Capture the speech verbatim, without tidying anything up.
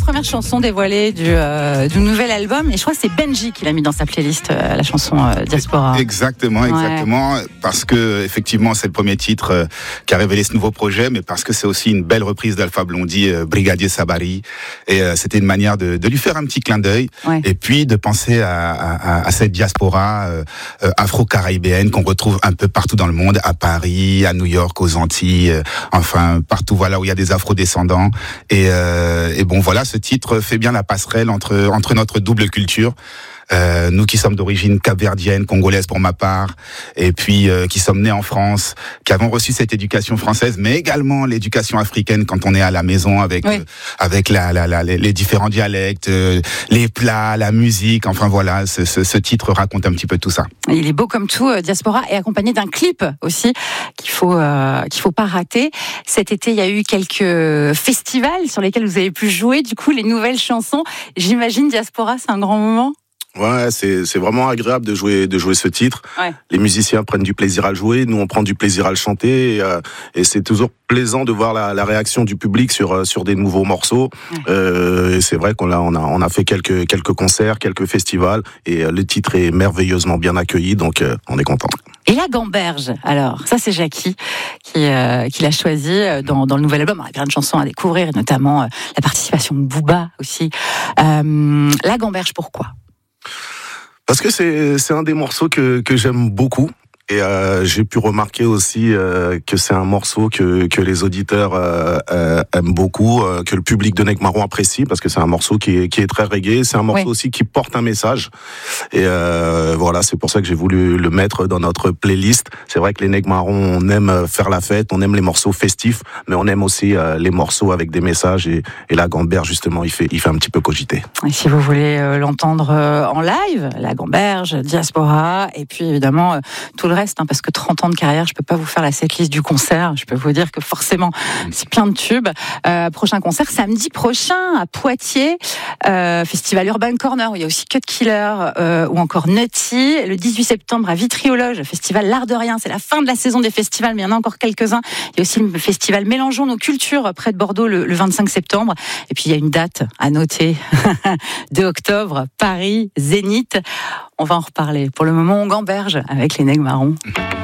première chanson dévoilée du, euh, du nouvel album. Et je crois que c'est Benji qui l'a mis dans sa playlist, euh, la chanson euh, Diaspora. Exactement, exactement. Ouais. Parce que, effectivement, c'est le premier titre euh, qui a révélé ce nouveau projet, mais parce que c'est aussi une belle reprise d'Alpha Blondy, euh, Brigadier Sabari. Et euh, c'était une manière de, de lui faire un petit clin d'œil. Ouais. Et puis de penser à, à, à cette diaspora euh, euh, afro-caribéenne qu'on retrouve un peu partout dans le monde, à Paris, à New York, aux Antilles, euh, enfin partout voilà où il y a des afro-descendants. Et, euh, et bon voilà, ce titre fait bien la passerelle entre entre notre double culture. Euh, nous qui sommes d'origine capverdienne, congolaise pour ma part, et puis euh, qui sommes nés en France, qui avons reçu cette éducation française, mais également l'éducation africaine quand on est à la maison avec oui. euh, avec la, la, la, les différents dialectes, euh, les plats, la musique. Enfin voilà, ce, ce, ce titre raconte un petit peu tout ça. Il est beau comme tout, euh, Diaspora, et accompagné d'un clip aussi qu'il faut euh, qu'il faut pas rater. Cet été, il y a eu quelques festivals sur lesquels vous avez pu jouer. Du coup, les nouvelles chansons. J'imagine Diaspora, c'est un grand moment. Ouais, c'est c'est vraiment agréable de jouer de jouer ce titre. Ouais. Les musiciens prennent du plaisir à le jouer, nous on prend du plaisir à le chanter, et, euh, et c'est toujours plaisant de voir la, la réaction du public sur sur des nouveaux morceaux. Ouais. Euh, et c'est vrai qu'on a on a on a fait quelques quelques concerts, quelques festivals, et euh, le titre est merveilleusement bien accueilli, donc euh, on est content. Et la gamberge, alors ça c'est Jackie qui euh, qui l'a choisi dans dans le nouvel album. Il y a plein de chansons à découvrir, et notamment euh, la participation de Booba aussi. Euh, la gamberge, pourquoi ? Parce que c'est c'est un des morceaux que que j'aime beaucoup. Et euh, j'ai pu remarquer aussi euh, que c'est un morceau que que les auditeurs euh, euh, aiment beaucoup, euh, que le public de Neg Marron apprécie, parce que c'est un morceau qui est qui est très reggae. C'est un morceau oui. aussi qui porte un message. Et euh, voilà, c'est pour ça que j'ai voulu le mettre dans notre playlist. C'est vrai que les Neg Marron, on aime faire la fête, on aime les morceaux festifs, mais on aime aussi euh, les morceaux avec des messages. Et, et la gamberge, justement, il fait il fait un petit peu cogiter. Et si vous voulez euh, l'entendre euh, en live, la gamberge, Diaspora, et puis évidemment euh, tout le reste. Hein, parce que trente ans de carrière, je peux pas vous faire la setlist du concert. Je peux vous dire que forcément, c'est plein de tubes. Euh, prochain concert samedi prochain à Poitiers, euh, Festival Urban Corner où il y a aussi Cut Killer euh, ou encore Nutty. Le dix-huit septembre à Vitry-aux-Loges, Festival L'Art de Rien. C'est la fin de la saison des festivals, mais il y en a encore quelques-uns. Il y a aussi le festival Mélangeons nos cultures près de Bordeaux le, le vingt-cinq septembre. Et puis il y a une date à noter, deux octobre, Paris, Zénith. On va en reparler. Pour le moment, on gamberge avec les Neg Marron.